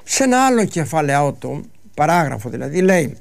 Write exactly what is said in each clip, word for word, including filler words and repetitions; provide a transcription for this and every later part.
Σε ένα άλλο κεφαλαίο του παράγραφο δηλαδή λέει: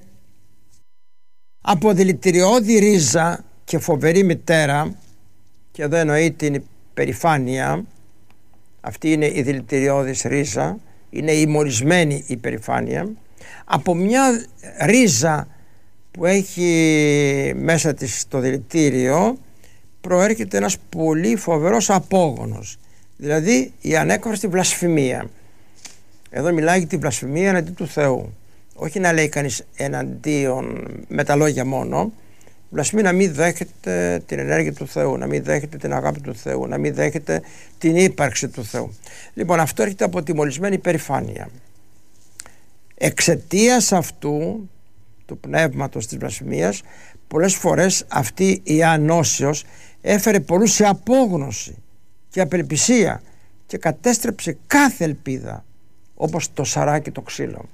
από δηλητηριώδη ρίζα και φοβερή μητέρα, και εδώ εννοεί την υπερηφάνεια, αυτή είναι η δηλητηριώδης ρίζα, είναι η μολυσμένη υπερηφάνεια, από μια ρίζα που έχει μέσα της το δηλητήριο προέρχεται ένας πολύ φοβερός απόγονος, δηλαδή η ανέκφραστη βλασφημία. Εδώ μιλάει για τη βλασφημία εναντίον του Θεού, όχι να λέει κανείς εναντίον με τα λόγια μόνο. Βλασφημία, να μην δέχεται την ενέργεια του Θεού, να μην δέχεται την αγάπη του Θεού, να μην δέχεται την ύπαρξη του Θεού. Λοιπόν, αυτό έρχεται από τη μολυσμένη υπερηφάνεια. Εξαιτίας αυτού του πνεύματος της βλασφημίας, πολλές φορές αυτή η ανώσεως έφερε πολλούς σε απόγνωση και απελπισία και κατέστρεψε κάθε ελπίδα, όπως το σαράκι το ξύλο.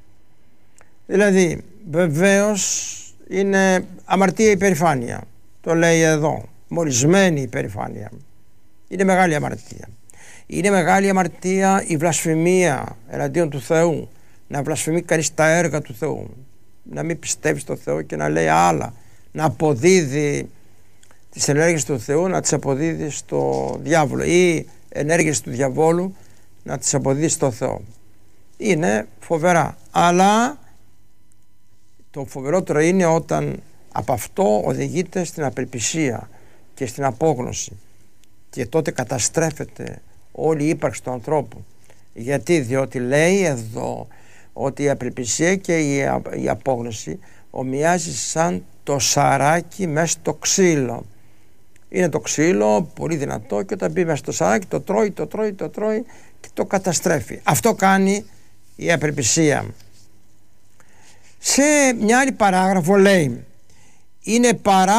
Δηλαδή, βεβαίως είναι αμαρτία υπερηφάνεια, το λέει εδώ, μολυσμένη υπερηφάνεια. Είναι μεγάλη αμαρτία. Είναι μεγάλη αμαρτία η βλασφημία εναντίον του Θεού, να βλασφημεί κανείς τα έργα του Θεού, να μην πιστεύει στο Θεό και να λέει άλλα, να αποδίδει τις ενέργειες του Θεού, να τις αποδίδει στο διάβολο, ή ενέργειες του διαβόλου να τις αποδίδει στο Θεό. Είναι φοβερά, αλλά το φοβερότερο είναι όταν από αυτό οδηγείται στην απελπισία και στην απόγνωση, και τότε καταστρέφεται όλη η ύπαρξη του ανθρώπου. Γιατί? Διότι λέει εδώ ότι η απελπισία και η απόγνωση ομοιάζει σαν το σαράκι μέσα στο ξύλο. Είναι το ξύλο πολύ δυνατό και όταν μπει μέσα στο σαράκι το τρώει, το τρώει, το τρώει και το καταστρέφει. Αυτό κάνει η απελπισία. Σε μια άλλη παράγραφο λέει: είναι παρά